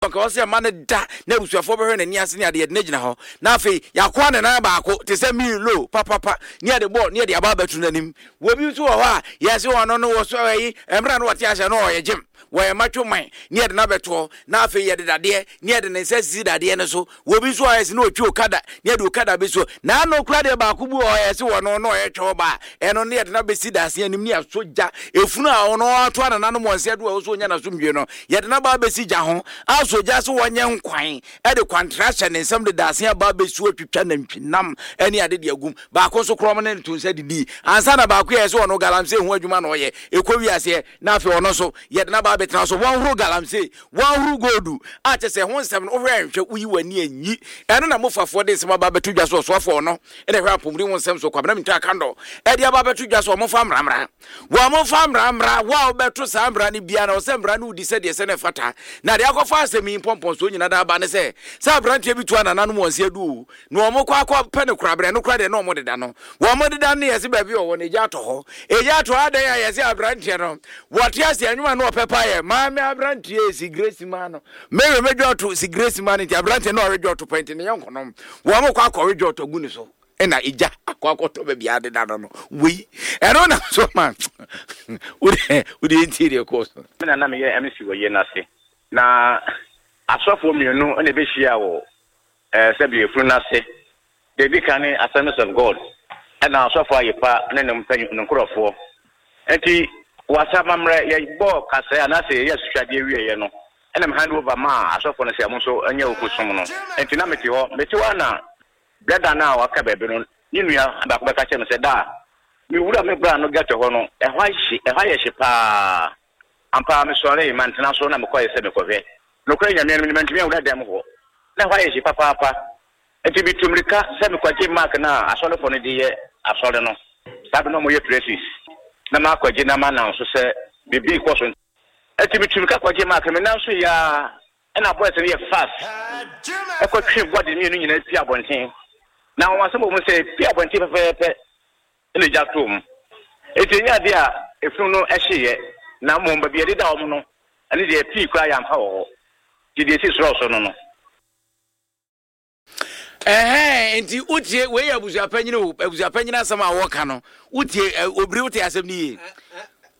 Because man da na busuafo behwe na ni ase ne ade na gina ho na afi yakwa ne na baako te se mi low papa ne ade ball ne ade aba batu nanim wo bi so ho a yesi wono no wo so yi emra no wate ahye no oye gym wo e matwo man ne ade na beto na afi ye de dade ne ade ne sesi dade ne so wo bi so ayesi na otwi okada ne ade okada be so na no kura de baako bu o yesi wono no oye twa ba eno ne ade na be si dase anim ne asoja efunu a ono ato na no mo nse do a wo so nya na so mwie no ye de na ba be si ja ho so just one young quine at the contraction and some of the dancing about the sweet and nam any other gum, back also prominent to say the D. And son about queers or no galamsey, what you man or ye, a courier say, now for also, yet not about better. So one who galamsey, one who go do. I just say 17 over and we were near ye. And then I move for 4 days about Baba just was for no, and a rap from some so come to a candle. Eddie Baba just one more farm ramra. One more farm ramra, wow, better Sam Brandy Biano, Sam Brandu decided the Senate Fata. Now they are go fast. Me pompon so nyina da ba ne se sa branche bi to ananu mo nse du no mo kwa pene krabre no krade no mo de da no wo mo de da ne yesi ba bi o ne ja to ho e ja to adan ya yesi abranche no what yesi anwuma no pepa ye ma me abranche si grace man no me medwo to si grace man ti abranche no redwo to point ne yonko no wo mo kwa redwo to gu ni so ena ija akwa to be bia de da no we e no na so man udi interior course me na me ye MC wo ye na se na asofo mienu ene be hia wo sabi efru na se de bi kan Assemblies of God na asofo ayepa ne ne mpanyu nkrofo enti wasamamre ye bo kase na se ye suade wie ye no ene me hand over ma asofo no se amonso anya okusom no enti na meti ho na brother na waka bebe no ninua abakba ka che no se da mi wura me bra no gato ho no e hwa ye pa ampa me sore mantena so na me kwa ye se me kove no kwa nya me mantimi wura dem ho na hwa ye papa enti bitumrika se me kwa je mark na asole fo no de ye asole no sabe no mo ye traces na ma kwa je na ma na so se bibi ko so enti bitumrika kwa je mark me na so ya na boys no ye fast e kwa twi body ni nyina pi abonten na won se mo se pi abonten pepe ene jatum enti nya de a efunu no ehye na mo mba bi de da o no ane de pi kwa ya mfa wo di de si so no enti utie we ya buzu apanyina asama woka no utie obri utie asem ni